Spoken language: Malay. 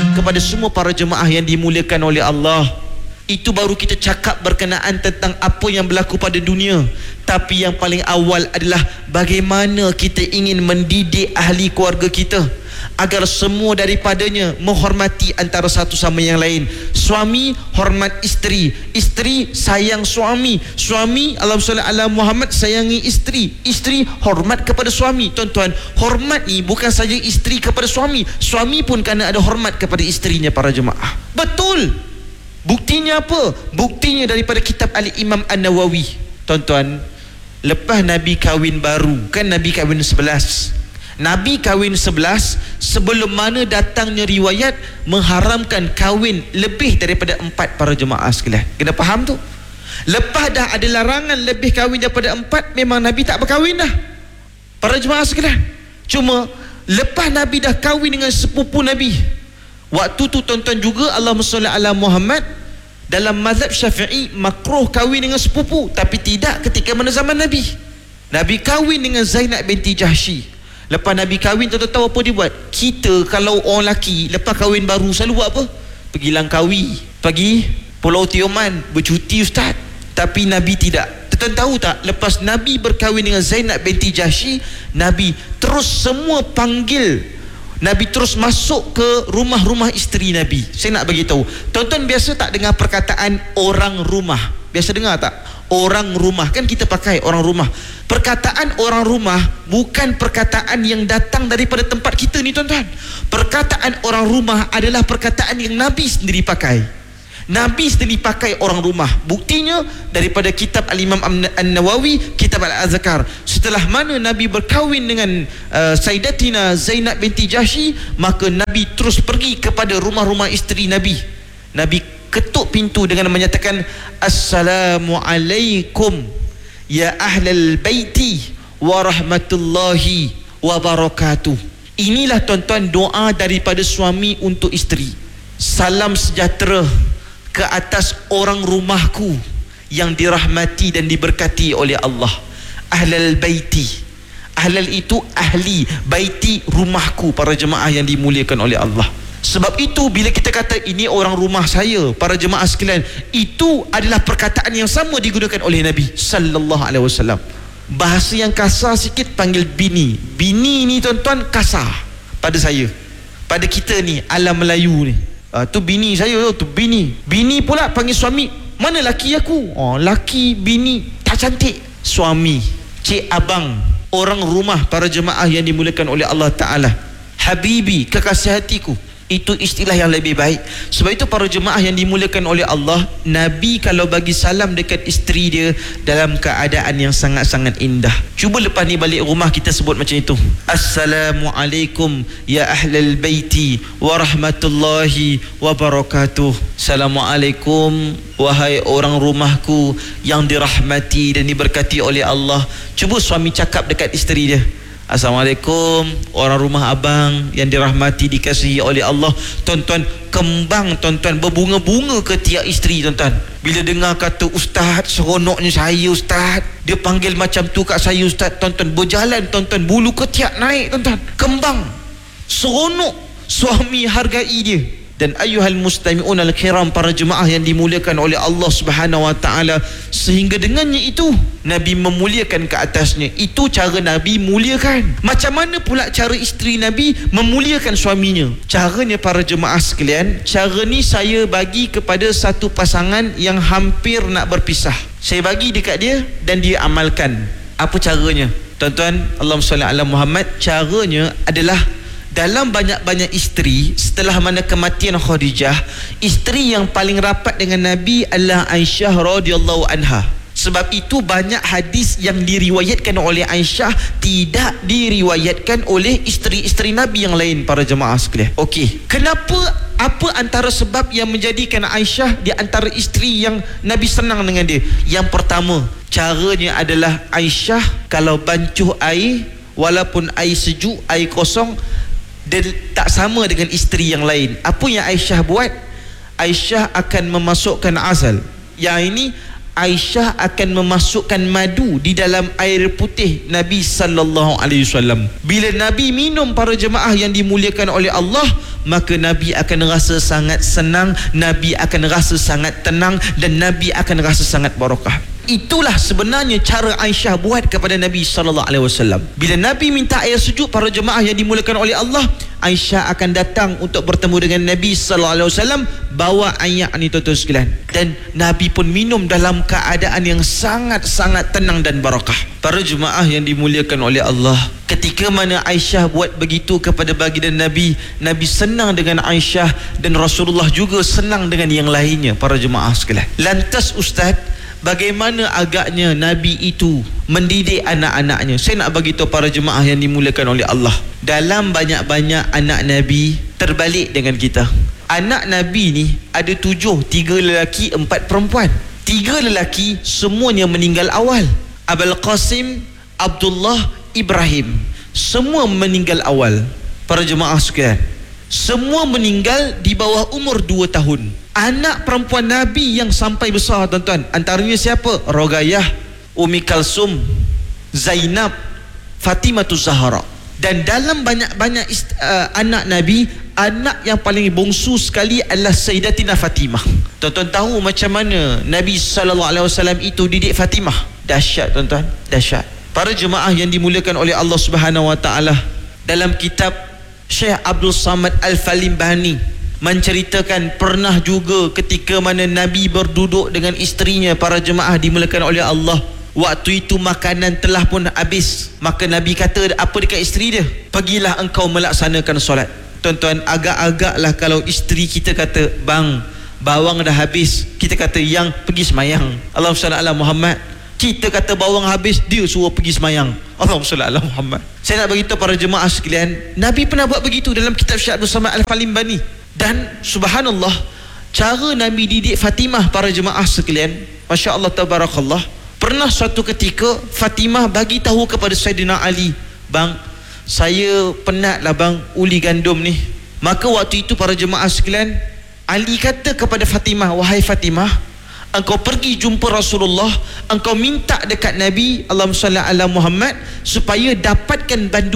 kepada semua para jemaah yang dimuliakan oleh Allah. Itu baru kita cakap berkenaan tentang apa yang berlaku pada dunia. Tapi yang paling awal adalah bagaimana kita ingin mendidik ahli keluarga kita agar semua daripadanya menghormati antara satu sama yang lain. Suami hormat isteri, isteri sayang suami, suami Allahumma salli ala Muhammad sayangi isteri, isteri hormat kepada suami. Tuan-tuan, hormat ni bukan saja isteri kepada suami, suami pun kena ada hormat kepada isterinya para jemaah. Betul. Buktinya apa? Buktinya daripada kitab Al-Imam An-Nawawi. Tuan-tuan, lepas Nabi kahwin baru, kan Nabi kahwin 11. Nabi kahwin 11 sebelum mana datangnya riwayat mengharamkan kahwin lebih daripada 4 para jemaah sekalian. Kena faham tu. Lepas dah ada larangan lebih kahwin daripada 4, memang Nabi tak berkahwin dah para jemaah sekalian. Cuma lepas Nabi dah kahwin dengan sepupu Nabi, waktu tu tuan-tuan juga Allahumma salli ala Muhammad, dalam mazhab Syafi'i makruh kahwin dengan sepupu, tapi tidak ketika mana zaman Nabi. Nabi kahwin dengan Zainab binti Jahsy. Lepas Nabi kahwin, tuan-tuan tahu apa dia buat? Kita kalau orang lelaki lepas kahwin baru selalu buat apa? Pergi Langkawi, pergi Pulau Tioman, bercuti ustaz. Tapi Nabi tidak. Tuan-tuan tahu tak, lepas Nabi berkahwin dengan Zainab binti Jahsy, Nabi terus semua panggil, Nabi terus masuk ke rumah-rumah isteri Nabi. Saya nak bagi tahu, tuan-tuan biasa tak dengar perkataan orang rumah? Biasa dengar tak? Orang rumah, kan kita pakai orang rumah. Perkataan orang rumah bukan perkataan yang datang daripada tempat kita ni tuan-tuan. Perkataan orang rumah adalah perkataan yang Nabi sendiri pakai. Nabi sendiri pakai orang rumah. Buktinya daripada kitab Al-Imam An-Nawawi, kitab Al-Azkar. Setelah mana Nabi berkahwin dengan Sayyidatina Zainab binti Jahsy, maka Nabi terus pergi kepada rumah-rumah isteri Nabi. Nabi ketuk pintu dengan menyatakan, Assalamualaikum ya ahlal baiti wa rahmatullahi wa barakatuh. Inilah tuan-tuan doa daripada suami untuk isteri. Salam sejahtera ke atas orang rumahku yang dirahmati dan diberkati oleh Allah. Ahlal baiti, ahlal itu ahli, baiti rumahku, para jemaah yang dimuliakan oleh Allah. Sebab itu bila kita kata ini orang rumah saya, para jemaah sekalian, itu adalah perkataan yang sama digunakan oleh Nabi sallallahu alaihi wasallam. Bahasa yang kasar sikit panggil bini. Bini ni tuan-tuan kasar pada saya, pada kita ni alam Melayu ni. Tu bini saya, tu bini. Bini pula panggil suami, mana laki aku? Laki bini tak cantik. Suami, cik abang, orang rumah, para jemaah yang dimuliakan oleh Allah Ta'ala. Habibi, kekasih hatiku. Itu istilah yang lebih baik. Sebab itu para jemaah yang dimuliakan oleh Allah, Nabi kalau bagi salam dekat isteri dia dalam keadaan yang sangat-sangat indah. Cuba lepas ni balik rumah kita sebut macam itu. Assalamualaikum ya ahlal baiti wa rahmatullahi wa barakatuh. Assalamualaikum wahai orang rumahku yang dirahmati dan diberkati oleh Allah. Cuba suami cakap dekat isteri dia, Assalamualaikum orang rumah abang yang dirahmati dikasihi oleh Allah. Tuan-tuan, kembang tuan-tuan berbunga-bunga ke tiap isteri tuan-tuan. Bila dengar kata ustaz, seronoknya saya ustaz, dia panggil macam tu kat saya ustaz, tuan-tuan berjalan tuan-tuan, bulu ketiak naik tuan-tuan. Kembang, seronok, suami hargai dia. Dan ayuhal mustami'un al-kiram, para jemaah yang dimuliakan oleh Allah Subhanahu wa ta'ala, sehingga dengannya itu Nabi memuliakan ke atasnya. Itu cara Nabi muliakan. Macam mana pula cara isteri Nabi memuliakan suaminya? Caranya para jemaah sekalian, cara ni saya bagi kepada satu pasangan yang hampir nak berpisah. Saya bagi dekat dia dan dia amalkan. Apa caranya? Tuan-tuan, Allahumma salli ala Muhammad. Caranya adalah, dalam banyak-banyak isteri, setelah mana kematian Khadijah, isteri yang paling rapat dengan Nabi adalah Aisyah radhiyallahu anha. Sebab itu banyak hadis yang diriwayatkan oleh Aisyah tidak diriwayatkan oleh isteri-isteri Nabi yang lain, para jemaah sekalian. Okey, kenapa, apa antara sebab yang menjadikan Aisyah di antara isteri yang Nabi senang dengan dia? Yang pertama, caranya adalah Aisyah kalau bancuh air, walaupun air sejuk, air kosong, dia tak sama dengan isteri yang lain. Apa yang Aisyah buat? Aisyah akan memasukkan asal. Yang ini Aisyah akan memasukkan madu di dalam air putih Nabi sallallahu alaihi wasallam. Bila Nabi minum, para jemaah yang dimuliakan oleh Allah, maka Nabi akan rasa sangat senang, Nabi akan rasa sangat tenang, dan Nabi akan rasa sangat barakah. Itulah sebenarnya cara Aisyah buat kepada Nabi SAW. Bila Nabi minta air sejuk, para jemaah yang dimulakan oleh Allah, Aisyah akan datang untuk bertemu dengan Nabi SAW, bawa air ni tuan-tuan sekalian, dan Nabi pun minum dalam keadaan yang sangat-sangat tenang dan barakah. Para jemaah yang dimuliakan oleh Allah, ketika mana Aisyah buat begitu kepada baginda Nabi, Nabi senang dengan Aisyah, dan Rasulullah juga senang dengan yang lainnya. Para jemaah sekalian, lantas Ustaz, bagaimana agaknya Nabi itu mendidik anak-anaknya? Saya nak bagi tahu para jemaah yang dimuliakan oleh Allah, dalam banyak-banyak anak Nabi terbalik dengan kita. Anak Nabi ni ada 7, 3 lelaki, 4 perempuan. 3 lelaki semuanya meninggal awal. Abul Qasim, Abdullah, Ibrahim, semua meninggal awal. Para jemaah sekalian, semua meninggal di bawah umur 2 tahun. Anak perempuan Nabi yang sampai besar tuan-tuan, antaranya siapa? Rogayah, Umi Kalsum, Zainab, Fatimah Zahra. Dan dalam banyak-banyak anak Nabi, anak yang paling bongsu sekali adalah Sayyidatina Fatimah. Tuan-tuan tahu macam mana Nabi SAW itu didik Fatimah? Dahsyat tuan-tuan, dahsyat. Para jemaah yang dimuliakan oleh Allah Subhanahu Wa Taala, dalam kitab Syekh Abdul Samad Al-Falimbani menceritakan pernah juga ketika mana Nabi berduduk dengan isterinya. Para jemaah dimuliakan oleh Allah, waktu itu makanan telah pun habis, maka Nabi kata apa dekat isteri dia? Pergilah engkau melaksanakan solat. Tuan-tuan, agak-agaklah kalau isteri kita kata, bang, bawang dah habis, kita kata, yang pergi semayang. Allahumma salli ala Muhammad. Kita kata bawang habis, dia suruh pergi semayang. Allahumma salli ala Muhammad. Saya nak beritahu para jemaah sekalian, Nabi pernah buat begitu dalam kitab Syekh Abdul Samad Al-Falimbani. Dan subhanallah, cara Nabi didik Fatimah, para jemaah sekalian, Masya Allah tabarakallah. Pernah suatu ketika Fatimah bagi tahu kepada Sayyidina Ali, bang, saya penat lah bang uli gandum ni. Maka waktu itu para jemaah sekalian, Ali kata kepada Fatimah, wahai Fatimah, engkau pergi jumpa Rasulullah, engkau minta dekat Nabi, Allahumma salli ala Muhammad, supaya dapatkan bandu